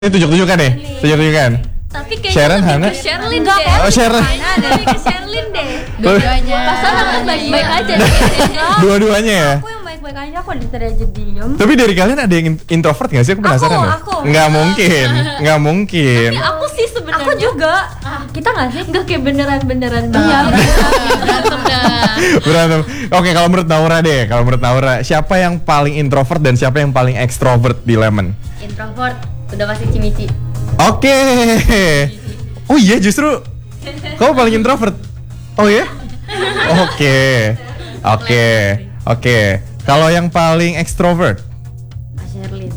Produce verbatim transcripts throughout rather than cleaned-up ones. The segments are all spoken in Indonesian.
Ini tunjuk-tunjukkan deh, tunjuk-tunjukan. Tapi kayaknya Sharon, lebih Hana? ke Sherlyn Enggak, deh. Oh, Sharon. Nah, lebih ke Sherlyn deh. Dua-duanya. Pasangan kan baik-baik aja. Dua-duanya ya. Aku yang baik-baik aja, aku dari tadi aja diem. Tapi dari kalian ada yang introvert nggak sih? Aku penasaran. Aku, ya. aku. Nggak mungkin, nggak mungkin. Tapi aku sih sebenarnya. Aku juga. Kita nggak sih? Enggak kayak beneran-beneran Iya. banget. Berantem dah. Berantem. Oke, kalau menurut Naura deh, kalau menurut Naura, siapa yang paling introvert dan siapa yang paling extrovert di Lemon? Introvert udah pasti Cimici. Oke. Oh iya, justru kamu paling introvert. Oh ya? Oke. Oke. Oke. Kalau yang paling extrovert? Sherlyn.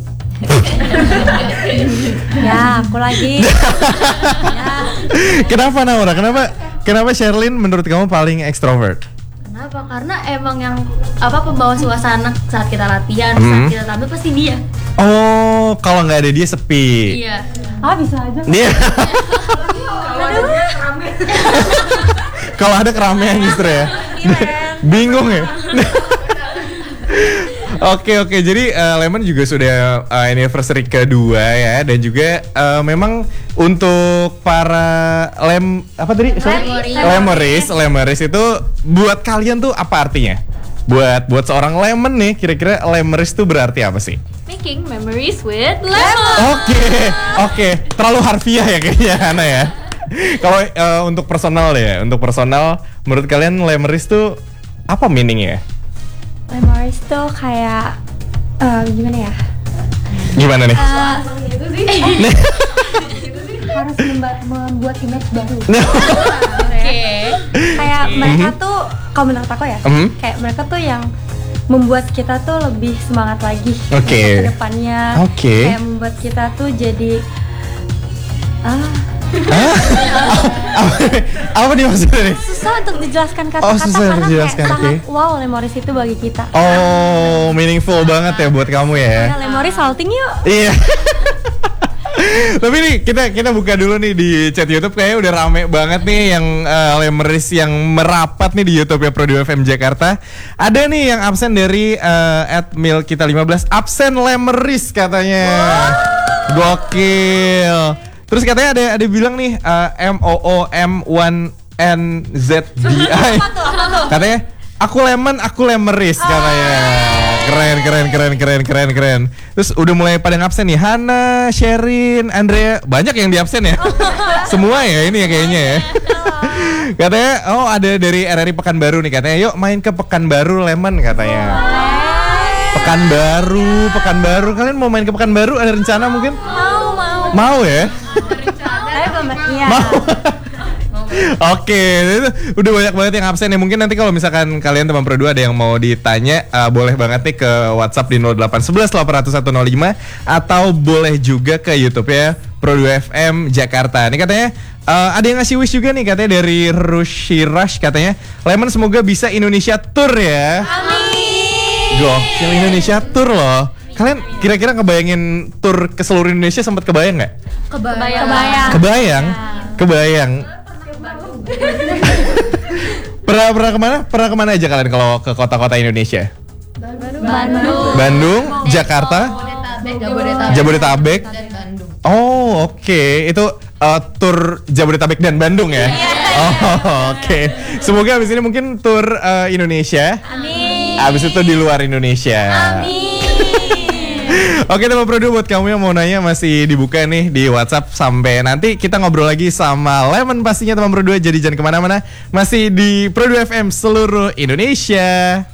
Ya, aku lagi. Ya. Kenapa Naura? Kenapa kenapa Sherlyn menurut kamu paling extrovert? Kenapa? Karena emang yang apa pembawa suasana saat kita latihan, Hmm. saat kita tampil pasti dia. Oh, kalau nggak ada dia sepi. Iya. Ah, bisa aja. Dia. Kalau ada keramaian justru ya. Bingung ya. Oke oke, jadi uh, Lemon juga sudah uh, anniversary kedua ya, dan juga uh, memang untuk para lem apa tadi? Sorry? Lemeris. Lemeris, Lemeris itu buat kalian tuh apa artinya? Buat buat seorang Lemon nih, kira-kira Lemeris tuh berarti apa sih? Making memories with Lemon. Oke, oke, terlalu harfiah ya kayaknya Hana ya. Kalau uh, untuk personal ya, untuk personal, menurut kalian Lemeris tuh apa meaningnya? Memories tuh kayak eh, gimana ya? Gimana nih? Eh, harus memba- membuat image baru. Oke. Kayak mereka tuh, kalau menurut aku ya, Mhm. kayak mereka tuh yang membuat kita tuh lebih semangat lagi Oke. ke depannya. Oke. Kayak membuat kita tuh jadi ah apa, apa nih maksudnya nih? susah untuk dijelaskan Oh, kata-kata susah karena dijelaskan, kayak sangat oke. wow Lemoris itu bagi kita. Oh, meaningful banget ya buat kamu ya. Ya, Lemoris salting yuk. Iya. Tapi nih kita kita buka dulu nih di chat YouTube, kayaknya udah rame banget nih yang uh, Lemeris yang merapat nih di YouTube ya Pro dua F M Jakarta. Ada nih yang absen dari uh, at mil kita lima belas, absen Lemeris katanya. Gokil. Terus katanya ada ada bilang nih uh, M O O M satu N Z D I. Katanya aku Lemon, aku Lemeris katanya. Keren, keren, keren, keren, keren, keren. Terus udah mulai pada ngabsen nih, Hana, Sherin, Andrea, banyak yang di absen ya. Semua ya ini ya kayaknya ya. Katanya, oh ada dari R R I Pekanbaru nih katanya, yuk main ke Pekanbaru Lemon katanya. Pekanbaru, Pekanbaru, kalian mau main ke Pekanbaru? Ada rencana mungkin? Mau mau. Mau ya? Tapi belum iya. Mau. Oke, itu udah banyak banget yang absen ya. Mungkin nanti kalau misalkan kalian teman Pro dua ada yang mau ditanya, uh, boleh banget nih ke WhatsApp di nol delapan satu satu delapan nol satu nol lima atau boleh juga ke YouTube ya Pro dua F M Jakarta. Ini katanya uh, ada yang ngasih wish juga nih katanya dari Rushi Rush katanya, Lemon semoga bisa Indonesia Tour ya. Amin. Gokil, Indonesia Tour loh. Kalian kira-kira ngebayangin tour ke seluruh Indonesia, sempat kebayang nggak? Kebayang. Kebayang. Kebayang, kebayang. pernah pernah kemana? Pernah kemana aja kalian kalau ke kota-kota Indonesia? Bandung. Bandung, Jakarta, Jabodetabek. Jabodetabek. Dan Bandung. Oh oke, itu uh, tour Jabodetabek dan Bandung ya? Oh oke. Semoga abis ini mungkin tour uh, Indonesia. Amin. Abis itu di luar Indonesia. Amin. Oke teman Pro dua, buat kamu yang mau nanya masih dibuka nih di WhatsApp. Sampai nanti kita ngobrol lagi sama Lemon pastinya teman Pro dua. Jadi jangan kemana-mana, masih di Pro dua F M seluruh Indonesia.